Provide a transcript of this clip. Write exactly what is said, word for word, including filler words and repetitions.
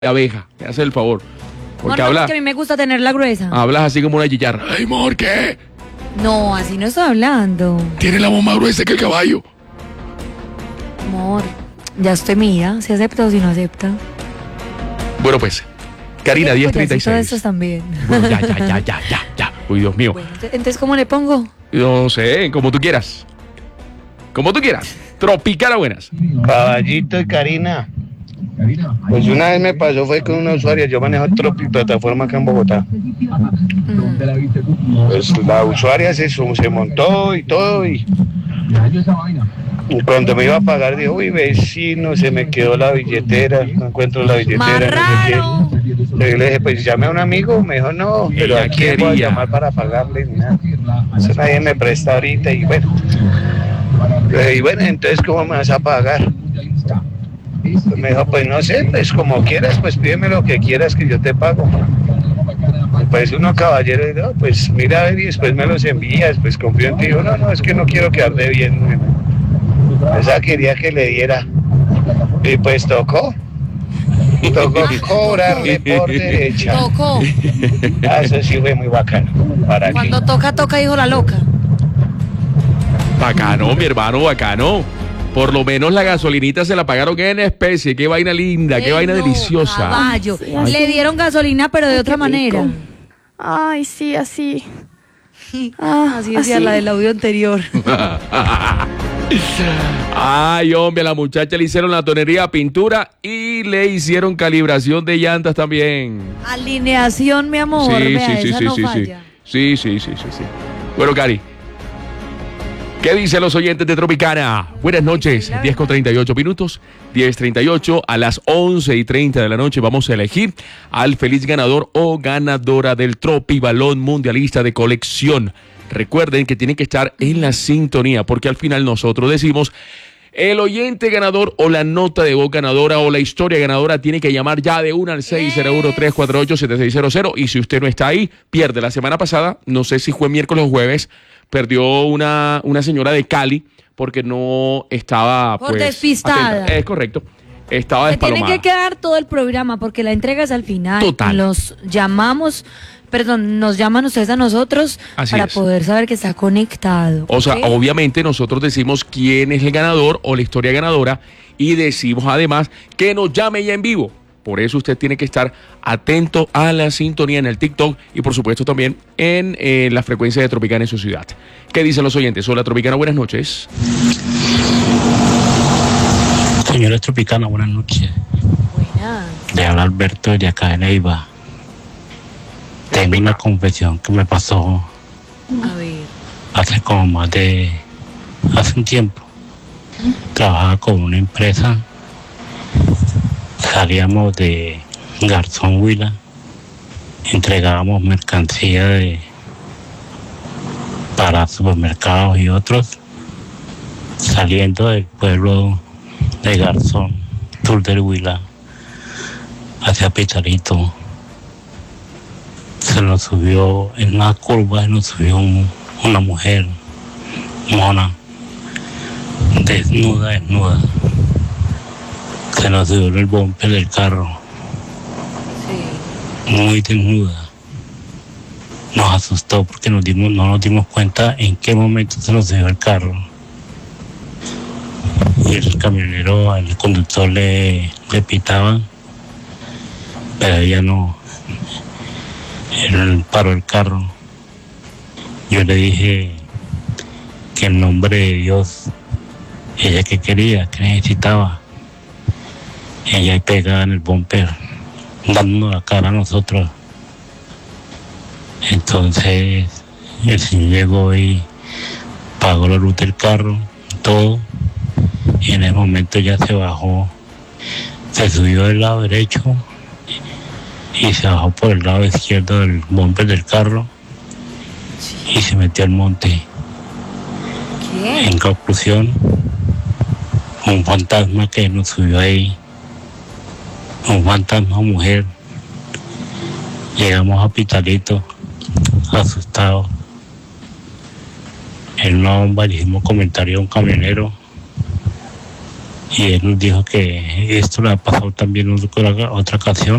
abeja, me hace el favor. Porque Amor, no, habla, porque a mí me gusta tenerla gruesa. hablas así como una chicharra. Ay, amor, ¿qué? No, así no estoy hablando. Tiene la voz más gruesa que el caballo. Amor, ya estoy mía, si acepta o si no acepta. Bueno, pues, Karina, diez treinta y Todos estos seis. también. Bueno, ya, ya, ya, ya, ya, ya. Uy, Dios mío. Bueno, entonces, ¿cómo le pongo? No sé, como tú quieras. Como tú quieras. Tropicana buenas. Caballito y Karina. Pues una vez me pasó, fue con una usuaria, yo manejo Tropi, plataforma acá en Bogotá. Pues la usuaria se, se montó y todo, y, y cuando me iba a pagar dijo, uy vecino, se me quedó la billetera, no encuentro la billetera, Más no sé raro. qué. Le dije, pues llame a un amigo, me dijo, no, pero Ella ¿a quién voy a quería. llamar para pagarle? Ni nada. Eso nadie me presta ahorita, y bueno. Le dije, y bueno, entonces ¿cómo me vas a pagar? Pues me dijo, pues no sé, pues como quieras, pues pídeme lo que quieras que yo te pago. Pues uno caballero, y no, pues mira a ver y después me los envías, pues confío en ti. Dijo, no, no, es que no quiero quedar de bien. Esa quería que le diera. Y pues tocó. Tocó cobrarle por derecha. Tocó. Ah, eso sí fue muy bacano. ¿Para qué? Cuando toca, toca, dijo la loca. Bacano, mi hermano, bacano. Por lo menos la gasolinita se la pagaron en especie. Qué vaina linda, qué Ey, vaina no, deliciosa. Caballo. Sí, así. Le dieron gasolina, pero de otra manera. Ay, sí, así. Ah, Así decía la del audio anterior. Ay, hombre, a la muchacha le hicieron la tonería, pintura y le hicieron calibración de llantas también. Alineación, mi amor. Sí, Vea, sí, sí, esa sí, no sí, sí. falla. Sí, sí, sí, sí, sí. Bueno, Cari, ¿qué dicen los oyentes de Tropicana? Buenas noches, diez con treinta y ocho minutos, diez treinta y ocho, a las once y treinta de la noche vamos a elegir al feliz ganador o ganadora del Tropi Balón Mundialista de colección. Recuerden que tienen que estar en la sintonía, porque al final nosotros decimos, el oyente ganador o la nota de voz ganadora o la historia ganadora tiene que llamar ya de una al seis cero uno, tres cuatro ocho, siete seis cero cero, y si usted no está ahí, pierde. La semana pasada, no sé si fue miércoles o jueves, perdió una, una señora de Cali porque no estaba Por pues, despistada. atenta. Es correcto, estaba Se tienen despalomada. que quedar todo el programa porque la entrega es al final. Total. Los llamamos, perdón, nos llaman ustedes a nosotros Así para es. poder saber que está conectado. O sea, ¿ok? obviamente nosotros decimos quién es el ganador o la historia ganadora y decimos además que nos llame ya en vivo. Por eso usted tiene que estar atento a la sintonía en el TikTok y por supuesto también en eh, la frecuencia de Tropicana en su ciudad. ¿Qué dicen los oyentes? Hola Tropicana, buenas noches. Señores Tropicana, buenas noches. Buenas. Le habla Alberto de acá de Neiva. Tengo una confesión que me pasó A ver. hace como más de... hace un tiempo. Trabajaba con una empresa. Salíamos de Garzón Huila. Entregábamos mercancía de, para supermercados y otros. Saliendo del pueblo de Garzón, sur del Huila, hacia Pitalito. Se nos subió en una curva, se nos subió un- una mujer mona, desnuda, desnuda. Se nos subió en el bumper del carro, Sí. muy desnuda. Nos asustó porque nos dimos, no nos dimos cuenta en qué momento se nos subió el carro. Y el camionero, el conductor le, le pitaba, pero ella no. Él paró el carro. Yo le dije que en nombre de Dios, ella que quería, que necesitaba, ella pegada en el bumper, dándonos la cara a nosotros. Entonces el señor llegó y pagó la luz del carro, todo, y en el momento ya se bajó, se subió del lado derecho y se bajó por el lado izquierdo del bumper del carro y se metió al monte. ¿Qué? En conclusión, un fantasma que nos subió ahí, un fantasma mujer. Llegamos a Pitalito, asustados. En una bomba le hicimos comentario a un camionero Y él nos dijo que esto le ha pasado también en otra, otra ocasión.